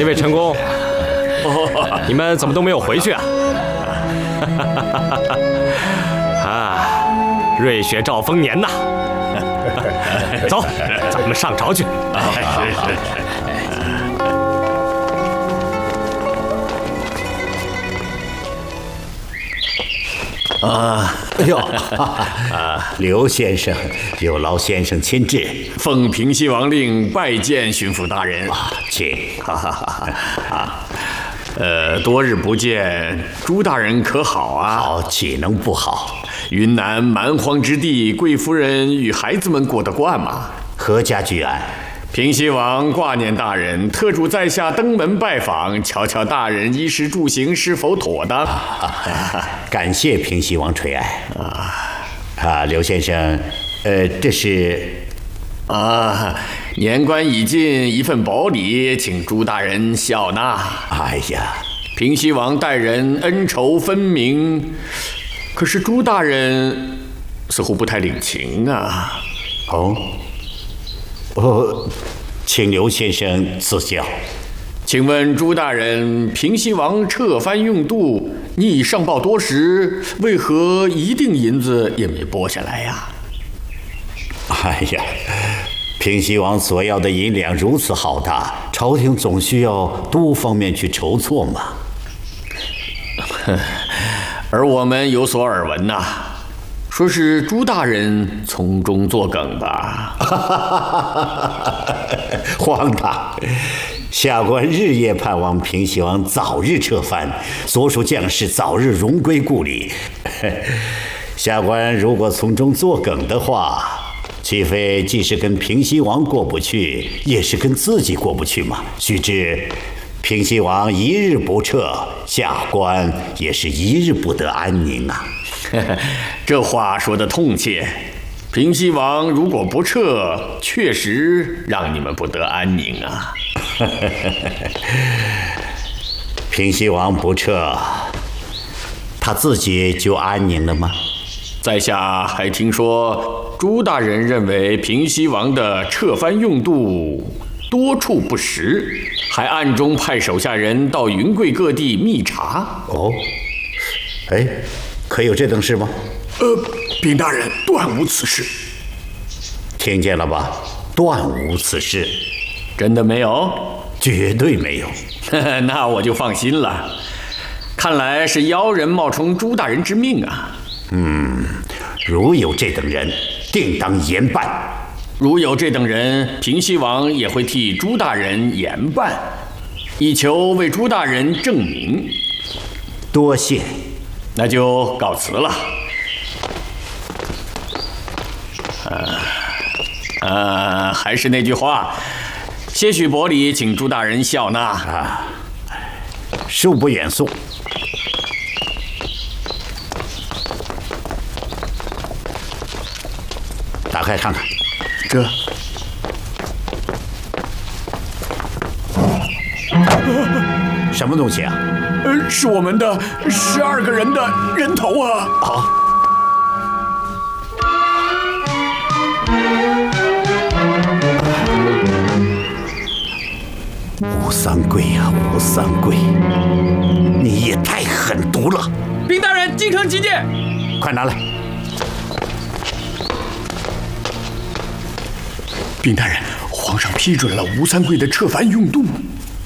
那位陈公，你们怎么都没有回去啊？啊，瑞雪兆丰年呐！走，咱们上朝去。 哎呦，刘先生，有劳先生亲至， 奉平西王令拜见巡抚大人。 请。 多日不见，朱大人可好啊？ 好，岂能不好？ 云南蛮荒之地，贵夫人与孩子们过得惯吗？ 何家居安？ 平西王挂念大人，特嘱在下登门拜访，瞧瞧大人衣食住行是否妥当。 感谢平西王垂爱。刘先生，这是年关已尽，一份薄礼，请朱大人笑纳。 哎呀， 平西王待人恩仇分明，可是朱大人似乎不太领情啊。 请刘先生赐教。 请问朱大人，平西王撤藩用度，你已上报多时，为何一锭银子也没拨下来呀？ 哎呀，平西王所要的银两如此浩大，朝廷总需要多方面去筹措嘛。 而我们有所耳闻呐，说是朱大人从中作梗吧？ 荒唐！下官日夜盼望平西王早日撤藩，所属将士早日荣归故里。下官如果从中作梗的话，岂非既是跟平西王过不去，也是跟自己过不去嘛？须知，平西王一日不撤，下官也是一日不得安宁啊。 这话说得痛切。平西王如果不撤，确实让你们不得安宁啊。 平西王不撤，他自己就安宁了吗？ 在下还听说，朱大人认为平西王的撤藩用度多处不实，还暗中派手下人到云贵各地密查。 可有这等事吗？ 禀大人，断无此事。 听见了吧？断无此事。 真的没有？ 绝对没有。 那我就放心了。看来是妖人冒充朱大人之命啊。 如有这等人，定当严办。 如有这等人，平西王也会替朱大人严办，以求为朱大人证明。 多谢。 那就告辞了。还是那句话，些许薄礼，请朱大人笑纳。 恕不远送。打开看看。 这。 什么东西啊？ 是我们的12个人的人头啊！ 好。吴三桂呀，吴三桂，你也太狠毒了！ 禀大人，京城急件， 快拿来！ 禀大人，皇上批准了吴三桂的撤藩用度。